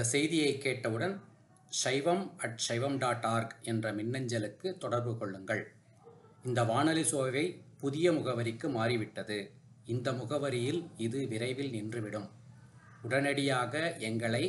செய்தியை கேட்டவுடன் saivam@saivam.org என்ற மின்னஞ்சலுக்கு தொடர்பு கொள்ளுங்கள். இந்த வானொலி சோவை புதிய முகவரிக்கு மாறிவிட்டது. இந்த முகவரியில் இது விரைவில் நின்றுவிடும். உடனடியாக எங்களை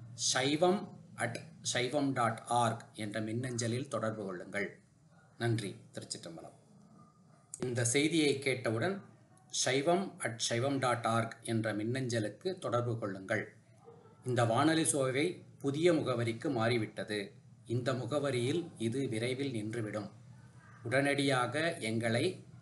saivam@saivam.org என்ற மின்னஞ்சலில் தொடர்பு கொள்ளுங்கள். நன்றி. திருச்சிற்றம்பலம். இந்த செய்தியை கேட்டவுடன் saivam@saivam.org என்ற மின்னஞ்சலுக்கு தொடர்பு கொள்ளுங்கள். இந்த வானொலி சோவை புதிய முகவரிக்கு மாறிவிட்டது. இந்த முகவரியில் இது விரைவில் நின்றுவிடும். உடனடியாக எங்களை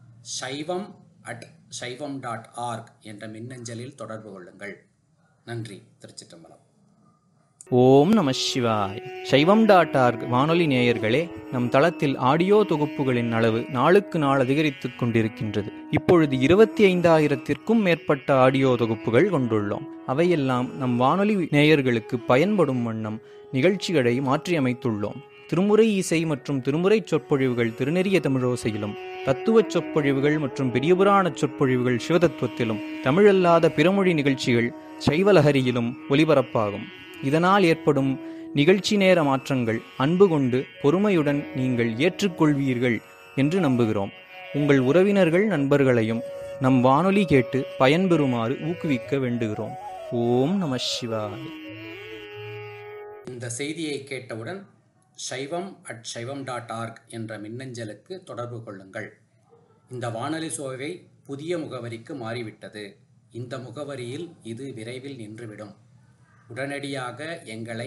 saivam@saivam.org என்ற மின்னஞ்சலில் தொடர்பு கொள்ளுங்கள். நன்றி. திருச்சிற்றம்பலம். ஓம் நம சிவாய். சைவம்.org வானொலி நேயர்களே, நம் தளத்தில் ஆடியோ தொகுப்புகளின் அளவு நாளுக்கு நாள் அதிகரித்துக் கொண்டிருக்கின்றது. இப்பொழுது 25,000-த்திற்கும் மேற்பட்ட ஆடியோ தொகுப்புகள் கொண்டுள்ளோம். அவையெல்லாம் நம் வானொலி நேயர்களுக்கு பயன்படும் வண்ணம் நிகழ்ச்சிகளை மாற்றியமைத்துள்ளோம். திருமுறை இசை மற்றும் திருமுறை சொற்பொழிவுகள் திருநெறிய தமிழோசையிலும், தத்துவச் சொற்பொழிவுகள் மற்றும் பெரியபுராண சொற்பொழிவுகள் சிவதத்துவத்திலும், தமிழல்லாத பிறமொழி நிகழ்ச்சிகள் சைவலஹரியிலும் ஒலிபரப்பாகும். இதனால் ஏற்படும் நிகழ்ச்சி நேர மாற்றங்கள் அன்பு கொண்டு பொறுமையுடன் நீங்கள் ஏற்றுக்கொள்வீர்கள் என்று நம்புகிறோம். உங்கள் உறவினர்கள் நண்பர்களையும் நம் வானொலி கேட்டு பயன்பெறுமாறு ஊக்குவிக்க வேண்டுகிறோம். ஓம் நம சிவாய். இந்த செய்தியை கேட்டவுடன் saivam@saivam.org என்ற மின்னஞ்சலுக்கு தொடர்பு கொள்ளுங்கள். இந்த வானொலி சோவை புதிய முகவரிக்கு மாறிவிட்டது. இந்த முகவரியில் இது விரைவில் நின்றுவிடும். உடனடியாக எங்களை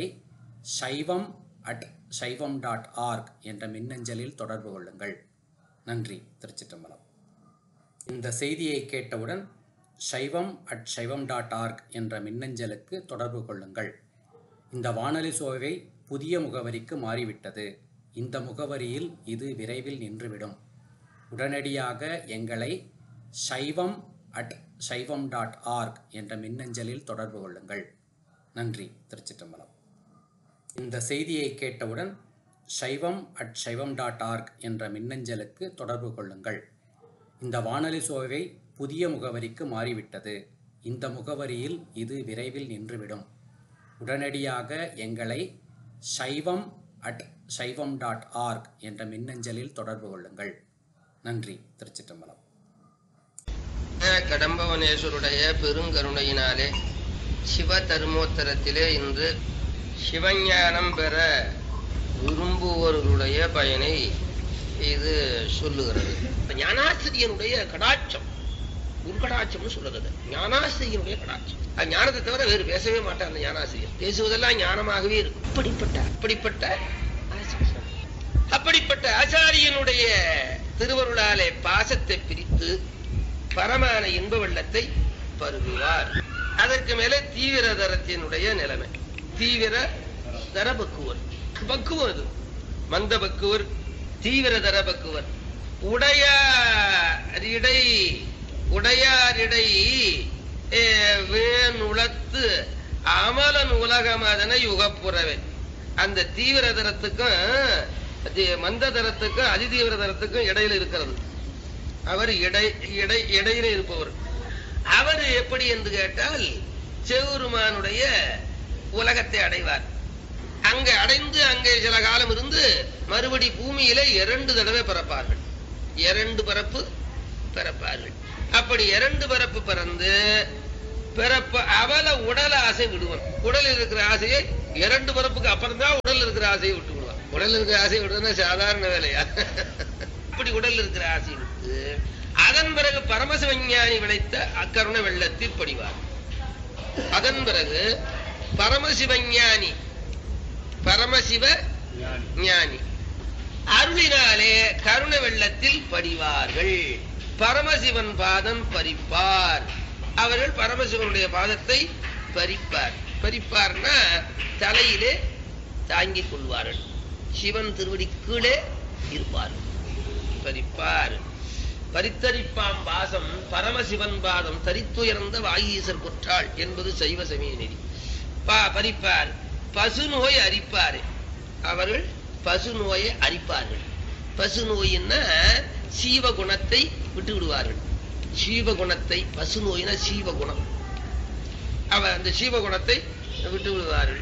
saivam@saivam.org என்ற மின்னஞ்சலில் தொடர்பு கொள்ளுங்கள். நன்றி. திருச்சிற்றம்பலம். இந்த செய்தியை கேட்டவுடன் saivam@saivam.org என்ற மின்னஞ்சலுக்கு தொடர்பு கொள்ளுங்கள். இந்த வானொலி சோவை புதிய முகவரிக்கு மாறிவிட்டது. இந்த முகவரியில் இது விரைவில் நின்றுவிடும். உடனடியாக எங்களை saivam@saivam.org என்ற மின்னஞ்சலில் தொடர்பு கொள்ளுங்கள். நன்றி. திருச்சிற்றம்பலம். இந்த செய்தியை கேட்டவுடன் saivam@saivam.org என்ற மின்னஞ்சலுக்கு தொடர்பு கொள்ளுங்கள். இந்த வானொலி சோவை புதிய முகவரிக்கு மாறிவிட்டது. இந்த முகவரியில் இது விரைவில் நின்றுவிடும். உடனடியாக எங்களை saivam@saivam.org என்ற மின்னஞ்சலில் தொடர்பு கொள்ளுங்கள். நன்றி. திருச்சிற்றம்பலம். கடம்பவனேஸ்வருடைய பெருங்கருணையினாலே சிவ தர்மோத்தரத்திலே இன்று சிவஞானம் பெற விரும்புவோர்களுடைய பயனை இது சொல்லுகிறது. ஞானாசிரியனுடைய கடாட்சம், குருகடாட்சம்னு சொல்லுகிறது. ஞானாசிரியனுடைய கடாட்சம். அது ஞானத்தை தவிர வேறு பேசவே மாட்டார். அந்த ஞானாசிரியர் பேசுவதெல்லாம் ஞானமாகவே இருக்கும். அப்படிப்பட்ட ஆச்சாரியனுடைய திருவருளாலே பாசத்தை பிரித்து பரமான இன்ப வெள்ளத்தை பருகுவார். அதற்கு மேல தீவிர தரத்தினுடைய நிலைமை. தீவிர தர பக்குவர், பக்குவர் அது மந்த பக்குவர், தீவிர தர பக்குவர். உடையாரிடை வேணுளத்து அமலன் உலகம் அதனை யுகப்புறவே. அந்த தீவிர தரத்துக்கும் மந்த தரத்துக்கும் அதிதீவிர தரத்துக்கும் இடையில இருக்கிறது. அவர் இடையில இருப்பவர். அவர் எப்படி என்று கேட்டால் சிவபெருமானுடைய உலகத்தை அடைவார். அங்கே அடைந்து அங்கே சில காலம் இருந்து மறுபடி பூமியில 2 தடவை பிறப்பார்கள். 2 பிறப்பு பிறப்பார்கள். அப்படி 2 பிறப்பு பிறந்து பிறப்பு அவல உடல் ஆசை விடுவான். உடல் இருக்கிற ஆசையை 2 பிறப்புக்கு அப்புறம் தான் உடல் இருக்கிற ஆசையை விட்டு விடுவான். உடல் இருக்கிற ஆசையை விடுறதுன்னா சாதாரண வேலையா? அப்படி உடல் இருக்கிற ஆசையை விட்டு அதன் பிறகு பரமசிவஞானி விளைத்த அக்கருண வெள்ளத்தில் படிவார். அதன் பிறகு பரமசிவஞானி பரமசிவ ஞானி அருளினாலே கருண வெள்ளத்தில் படிவார்கள். பரமசிவன் பாதம் பறிப்பார். அவர்கள் பரமசிவனுடைய பாதத்தை பறிப்பார். பறிப்பார்னா தலையிலே தாங்கிக் கொள்வார்கள். சிவன் திருவடி கீழே இருப்பார்கள். பறிப்பார். பரித்தரிப்பாம் பாசம் பரமசிவன் பாதம் தரித்துயர்ந்த வாயீசர் குற்றாள் என்பது சைவ சமய நெறி. பறிப்பார். பசு நோய் அரிப்பாரு. அவர்கள் பசு நோயை அரிப்பார்கள். பசு நோயின்னா சீவகுணத்தை விட்டு விடுவார்கள். சீவகுணத்தை, பசு நோயினா சீவகுணம், அவர் அந்த சீவகுணத்தை விட்டு விடுவார்கள்.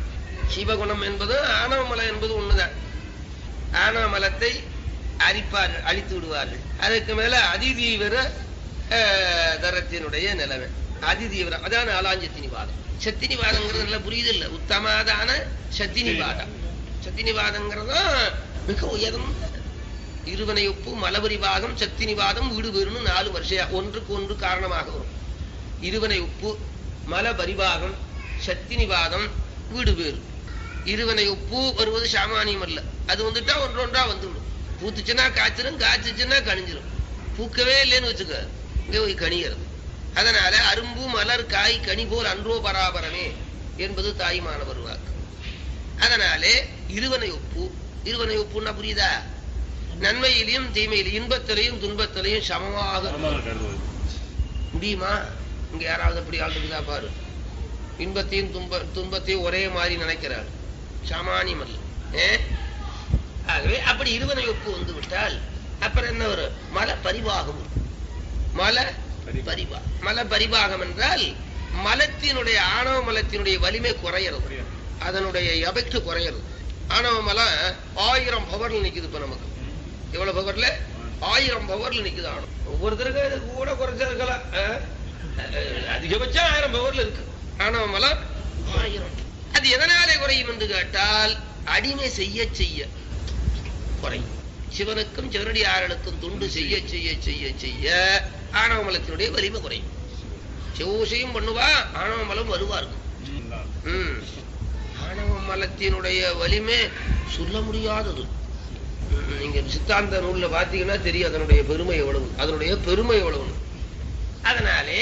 சிவகுணம் என்பது ஆணவ மலம் என்பது ஒண்ணுதான். ஆணவ மலத்தை அழிப்பார்கள், அழித்து விடுவார்கள். அதுக்கு மேல அதிதீவிர தரத்தினுடைய நிலைமை அதிதீவிரம். அதான் நாலாஞ்சத்தினிவாதம். சத்தினிவாதங்கிறது நல்லா புரியுது இல்ல, உத்தமாதான சத்தினிவாதம். சத்தினிவாதங்கிறதும் மிக உயர்ந்த இருவனை ஒப்பு மலபரிவாகம் சத்தினிவாதம் வீடு பெறும் 4 வருஷம் ஒன்றுக்கு ஒன்று காரணமாக வரும். இருவனை உப்பு மலபரிவாகம் சத்தினிவாதம் வீடு பேரு. இருவனை உப்பு வருவது சாமானியம் அல்ல. அது வந்துட்டா ஒன்றொன்றா வந்துவிடும். பூத்துச்சுன்னா காய்ச்சிடும், காய்ச்சிச்சுன்னா கணிஞ்சிடும். பூக்கவே இல்லைன்னு வச்சுக்க, இங்க போய் கணிகிறது. அதனால அரும்பு மலர் காய் கனி போல் அன்றோ பராபரமே என்பது தாய்மானவர் வாக்கு. அதனாலே இருவனை ஒப்பு. இருவனை ஒப்புன்னா புரியுதா? நன்மையிலையும் தீமையிலையும் இன்பத்திலையும் துன்பத்திலையும் சமமாக முடியுமா? இங்க யாராவது அப்படி ஆளுக்குதா பாரு. இன்பத்தையும் துன்பத்தையும் ஒரே மாதிரி நினைக்கிறாள், சாமானியம் அல்ல. ஆகவே அப்படி இருவனை ஒப்பு வந்து விட்டால் அப்புறம் என்ன வரும்? மல பரிவாகம். மல பரிவாகம். மல பரிவாகம் என்றால் மலத்தினுடைய ஆணவ மலத்தினுடைய வலிமை குறையிறது, அதனுடைய எபெக்ட் குறையிறது. ஆணவ மலம் 1000 பவர்ல நிக்குது. இப்ப நமக்கு எவ்வளவு பவர்ல? 1000 பவர்ல நிக்குது ஆணவம். ஒவ்வொருத்தருக்கு கூட குறைச்சா இருக்கலாம், அதிகபட்சம் 1000 பவர்ல இருக்கு ஆணவ மலம் 1000. அது எதனாலே குறையும் என்று கேட்டால் அடிமை செய்ய செய்ய குறையும். சிவனுக்கும் சிவனடியார்களுக்கும் தொண்டு செய்ய செய்ய செய்ய செய்ய ஆணவ மலத்தினுடைய வலிமை குறையும். சிவசையும் பண்ணுவா, ஆணவ மலம் வருவா இருக்கும். ஆணவ மலத்தினுடைய வலிமை சொல்ல முடியாதது. நீங்க சித்தாந்த நூல்ல பாத்தீங்கன்னா தெரியும் அதனுடைய பெருமை எவ்வளவு, அதனுடைய பெருமை எவ்வளவு. அதனாலே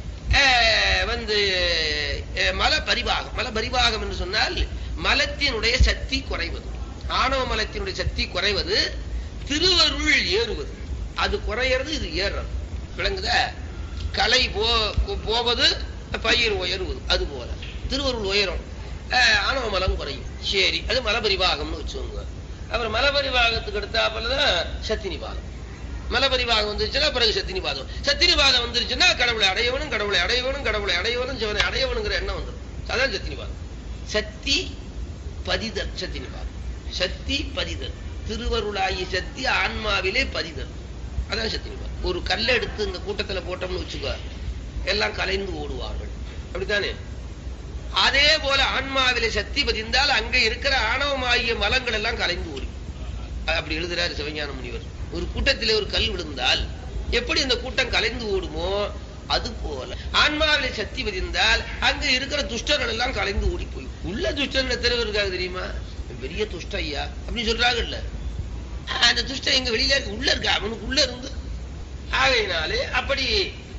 மல பரிவாகம். மல பரிவாகம் என்று சொன்னால் மலத்தினுடைய சக்தி குறைவது. ஆணவ மலத்தினுடைய சக்தி குறைவது, திருவருள் ஏறுவது. அது குறையிறது, இது ஏறுறது. விளங்குதா? கலை போவது, பயிர் உயருவது. அது போல திருவருள் உயரும், ஆணவ மலம் குறையும். சரி, அது மலபரிவாகம்னு வச்சுக்கோங்க. அப்புறம் மலபரிவாகத்துக்கு எடுத்தாப்பதான் சத்தினிவாதம். மலபரிவாகம் வந்துருச்சுன்னா பிறகு சத்தினிவாதம். சத்தினிவாதம் வந்துருச்சுன்னா கடவுளை அடையவனும் கடவுளை அடையவனும் கடவுளை அடையவனும் சிவனை அடையவனுங்கிற எண்ணம் வந்துடும். அதான் சத்தினிவாதம். சக்தி பதிதல் சத்தினிவாதம். சக்தி பதிதல், திருவருளாயி சக்தி ஆன்மாவிலே பதிதல், அதான் சத்தினிவாதம். ஒரு கல்லை எடுத்து இந்த கூட்டத்துல போட்டோம்னு வச்சுக்கோ, எல்லாம் கலைந்து ஓடுவார்கள். அப்படித்தானே? அதே போல ஆன்மாவிலே சக்தி பதிந்தால் அங்க இருக்கிற ஆணவமாகிய மலங்கள் எல்லாம் கலைந்து ஓடி. அப்படி எழுதுறாரு சிவஞான முனிவர். ஒரு கூட்டத்திலே ஒரு கல் விழுந்தால் எப்படி அந்த கூட்டம் கலைந்து ஓடுமோ அது போல ஆன்மாவிலே சக்தி பதிந்தால் அங்க இருக்கிற துஷ்டர்கள் எல்லாம் கலைந்து ஓடி போய். உள்ள துஷ்டன் எத்தனை இருக்காது தெரியுமா? பெரிய துஷ்ட ஐயா அப்படின்னு சொல்றாங்க இல்ல, அந்த துஷ்டம் எங்க வெளியில இருக்கு, உள்ள இருக்கா, அவனுக்கு உள்ள இருந்து. ஆகையினாலே அப்படி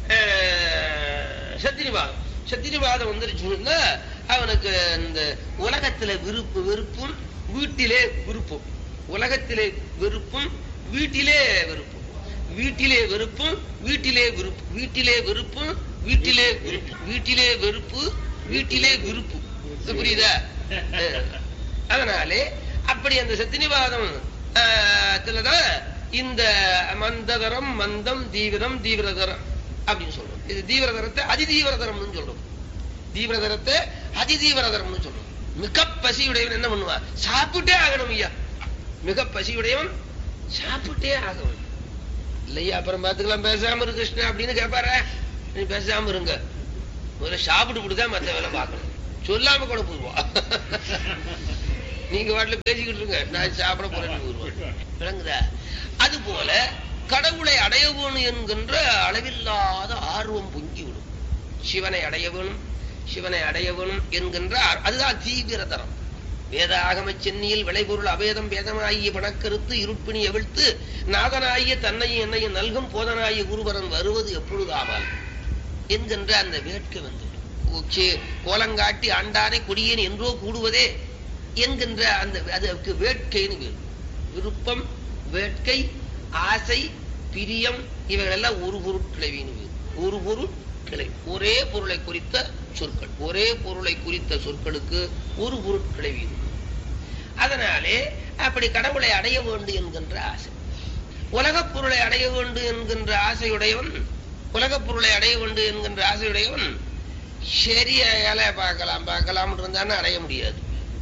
சத்திரிவாதம். சத்திரிவாதம் வந்துருச்சுன்னா அவனுக்கு இந்த உலகத்துல வெறுப்பும் வீட்டிலே விருப்பம். உலகத்திலே வெறுப்பும் வீட்டிலே வெறுப்பும். வீட்டிலே வெறுப்பும் வீட்டிலே விருப்பு. வீட்டிலே வெறுப்பும் வீட்டிலே விருப்பு. வீட்டிலே வெறுப்பு வீட்டிலே விருப்பு. புரியுதா? அதனாலே அப்படி அந்த சத்தினிவாதம் தான் இந்த மந்ததரம் மந்தம் தீவிரம் தீவிரதரம் அப்படின்னு சொல்றோம். இது தீவிரதரத்தை அதிதீவிரதரம்னு சொல்றோம். தீவிரதரத்தை அதிதீவிரதரம்னு சொல்றோம். மிக பசியுடையவன் என்ன பண்ணுவா? சாப்பிட்டே ஆகணும் ஐயா. மிக பசியுடையவன் சாப்பிட்டே ஆகணும் இல்லையா? அப்புறம் பாத்துக்கலாம், பேசாம இரு கிருஷ்ணா அப்படின்னு கேட்பார. நீ பேசாம இருங்க, முதல்ல சாப்பிட்டு விட்டுதான் மத்த வேலை பார்க்கணும். சொல்லாம கூட போடுவா. நீங்க வாட்டில பேசிக்கிட்டு இருங்க, நான் சாப்பிட போறேன்னு போடுவேன். விளங்குதா? அது போல கடவுளை அடைய வேணும் என்கின்ற அளவில்லாத ஆர்வம் பொங்கிவிடும். சிவனை அடைய வேணும், சிவனை அடைய வேணும் என்கின்ற அதுதான் தீவிரதரம். வேதாகம சென்னியில் விளைபொருள் அபேதம் வேதனாகிய பணக்கருத்து இருப்பினி எவிழ்த்து நாதனாகிய தன்னையும் என்னையும் நல்கும் போதனாகிய குருவரன் வருவது எப்பொழுதாவால் என்கின்ற அந்த வேட்கை வந்து கோலங்காட்டி ஆண்டானை கொடியேன் என்றோ கூடுவதே என்கின்ற அந்த அதற்கு வேட்கைன்னு விருப்பம், வேட்கை, ஆசை, பிரியம் இவைகளெல்லாம் ஒரு பொருட்கிளைவின்னு. ஒரு பொருட்கிளை, ஒரே பொருளை குறித்த சொற்கள். ஒரே பொருளை குறித்த சொற்களுக்கு ஒரு பொருட்கிளைவி. அதனாலே அப்படி கடவுளை அடைய வேண்டும் என்கின்ற ஆசை, உலகப் பொருளை அடைய வேண்டும் என்கின்ற ஆசையுடையவன், உலகப் பொருளை அடைய வேண்டும் என்கின்ற ஆசையுடையவன் சரிய பார்க்கலாம் பார்க்கலாம் இருந்தான்னு அடைய முடியாது.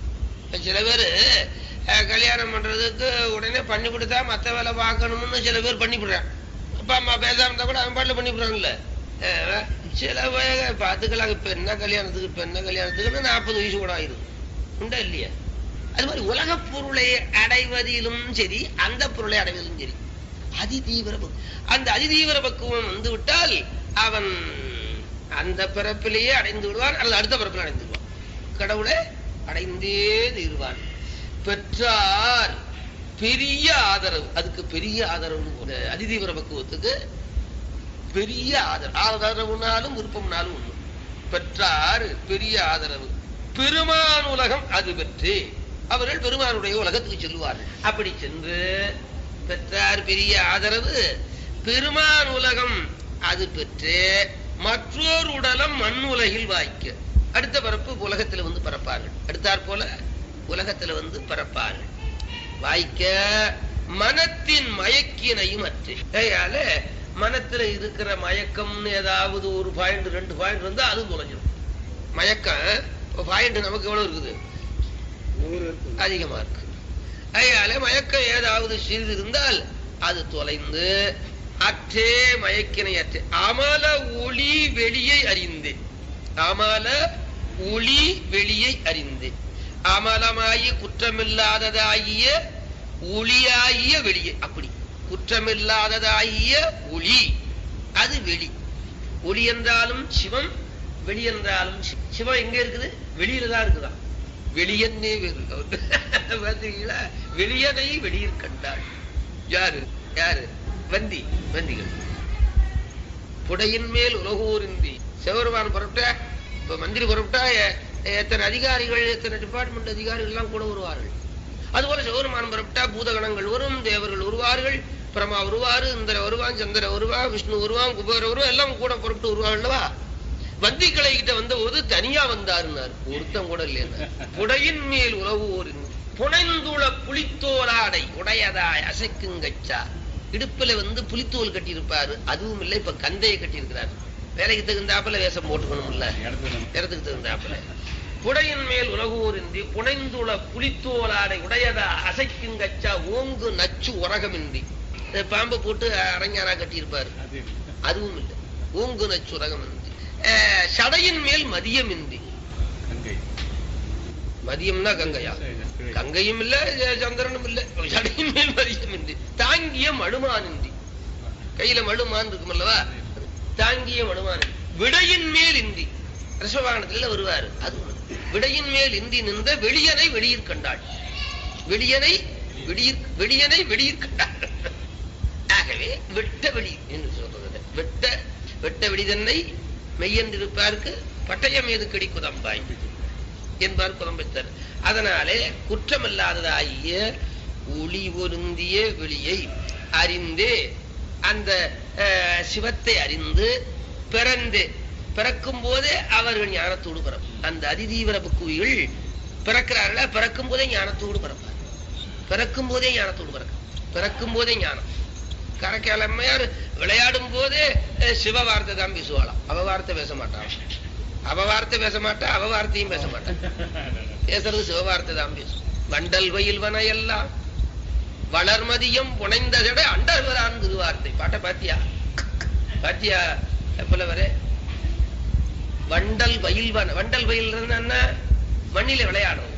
சில பேர் கல்யாணம் பண்றதுக்கு உடனே பண்ணி கொடுத்தா மத்த வேலை பார்க்கணும்னு சில பேர் பண்ணிவிடுறான். அப்பா அம்மா பேசாம இருந்தா கூட அவன் பாட்டுல பண்ணிவிடுறாங்கல்ல. சில பார்த்துக்கலாம். இப்ப என்ன கல்யாணத்துக்குன்னு 40 வயசு கூட ஆயிரும். உண்டா இல்லையா? அது மாதிரி உலக பொருளை அடைவதிலும் சரி, அந்த பொருளை அடைவதிலும் சரி அதிதீவிர அந்த அதிதீவிர பக்குவம் வந்து விட்டால் அவன் அந்த பிறப்பிலேயே அடைந்து விடுவான், அல்லது அடுத்த பிறப்பில் அடைந்து விடுவான். கடவுளை அடைந்தே தீர்வான். பெற்றார் பெரிய ஆதரவு. அதுக்கு பெரிய ஆதரவு. அதிதீவிர பக்குவத்துக்கு பெரிய ஆதரவுனாலும் விருப்பம்னாலும் ஒண்ணு. பெற்றார் பெரிய ஆதரவு. பெருமான் உலகம் அது பெற்று அவர்கள் பெருமானுடைய உலகத்துக்கு செல்வார்கள். அப்படி சென்று பெற்றார் பெரிய ஆதரவு பெருமான் உலகம் அது பெற்று மற்றொரு உடலம் மண் உலகில் வாய்க்க அடுத்த பிறப்பு உலகத்தில் வந்து பிறப்பார்கள். அடுத்தாற் போல உலகத்தில் வந்து பிறப்பார்கள். வாய்க்க மனத்தின் மயக்கினையும் அற்று. அதனால மனத்துல இருக்கிற மயக்கம்னு ஏதாவது ஒரு பாயிண்ட் 2 பாயிண்ட் இருந்தா அது தொலைஞ்சிடும். மயக்கம் பாயிண்ட் நமக்கு எவ்வளவு இருக்குது? அதிகமா இருக்கு. அதனால மயக்கம் ஏதாவது சிறிது இருந்தால் அது தொலைந்து அற்றே மயக்கினை அற்றே அமல ஒளி வெளியை அறிந்து. அமல ஒளி வெளியை அறிந்து அமலமாயி குற்றமில்லாததாகிய ஒளியாகிய வெளியே. அப்படி குற்றமில்லாததாகிய ஒளி அது வெளி. ஒளி என்றாலும் சிவம், வெளி என்றாலும் சிவம் எங்க இருக்குது? வெளியில தான் இருக்குதான். வெளியன்னே பார்த்தீங்களா? வெளியனை வெளியில் கண்டாள். யாரு யாரு? வந்திகள். புடையின் மேல் உலகோரின்றி சிவபெருமான் புறப்பட்டா, இப்ப மந்திரி புறப்பட்டா எத்தனை அதிகாரிகள், எத்தனை டிபார்ட்மெண்ட் அதிகாரிகள் எல்லாம் கூட வருவார்கள். அதுபோல சிவபெருமான் புறப்பட்டா பூதகணங்கள் வரும், தேவர்கள் வருவார்கள், பிரமா வருவாரு, இந்திர வருவான், சந்திர வருவா, விஷ்ணு வருவான், குபேர வருவா, எல்லாம் கூட புறப்பட்டு வருவாங்கல்லவா. வந்திகளை கிட்ட வந்த போது தனியா வந்தாருன்னாரு, ஒருத்தம் கூட இல்லையா. புடையின் மேல் உலகு ஒரு புனைந்துள புலித்தோலாடை உடையதாய் அசைக்குங்கச்சா. இடுப்புல வந்து புலித்தோல் கட்டி இருப்பாரு, அதுவும் இல்லை, இப்ப கந்தையை கட்டி இருக்கிறாரு. வேலைக்கு தகுந்தாப்புல வேஷம் போட்டுக்கணும் இல்ல, இடத்துக்கு தகுந்தாப்புல. புடையின் மேல் உலகூரின்றி புனைந்துள புலித்தோலாடை உடையதா அசைக்குங்கச்சா ஓங்கு நச்சு உரகமின்றி. பாம்பு போட்டு அரஞ்சாரா கட்டி இருப்பாரு, அதுவும் இல்லை, ஓங்கு நச்சு உரகமின்றி. சடையின் மேல் மதியமின்றி. மதியம்னா கங்கையா? கங்கையும் இல்ல, சந்திரனும் இல்ல. சடையின் மேல் மதியமின்றி. தாங்கிய மழுமானின்றி. கையில மழுமான் இருக்கும் அல்லவா, தாங்கிய மழுமான். விடையின் மேல் இந்தி. ரிஷபவாகனத்துல வருவாரு, அது விடையின் மேல் இந்தி நின்ற வெளியனை வெளியிற் கண்டாள். வெளியனை வெளியிற் கண்டாள். ஆகவே வெட்ட வெளி என்று சொல்றது. வெட்ட வெளி தன்னை மெய்யென்றிருப்பாருக்கு பட்டயம் ஏது கடி குதம்பாய் என்பார் குதம்பைத்தர். அதனாலே குற்றமில்லாததாகிய ஒளி பொருந்திய வெளியை அறிந்து அந்த சிவத்தை அறிந்து பிறக்கும் போதே அவர்கள் ஞானத்தோடு பிறப்பு. அந்த அதிதீவிர புக்குவிகள் பிறக்கிறார்கள, பிறக்கும் போதே ஞானத்தோடு பிறப்பார். பிறக்கும் போதே ஞானத்தோடு பிறக்கும் போதே ஞானம். கரக்கிழமையார் விளையாடும் போதே சிவ வார்த்தை தான் பேசுவாளாம், அவ வார்த்தை பேச மாட்டான். அவ வார்த்தை பேச மாட்டா, அவ வார்த்தையும் பேச மாட்டான். பேசுறது சிவவார்த்தை தான் பேசும். வண்டல் வயல்வன எல்லாம் வளர்மதியம் புனைந்ததட அண்டர்வரான் திருவார்த்தை. பாட்ட பாத்தியா? எப்பல வர வண்டல் வயல்வன. வண்டல் வயல் என்ன? மண்ணில விளையாடும்.